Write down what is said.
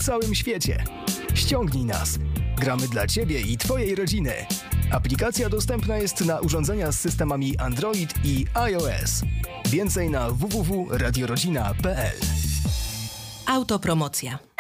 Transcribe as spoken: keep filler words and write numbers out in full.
całym świecie. Ściągnij nas. Gramy dla Ciebie i Twojej rodziny. Aplikacja dostępna jest na urządzenia z systemami Android i iOS. Więcej na w w w kropka radiorodzina kropka p l. Autopromocja.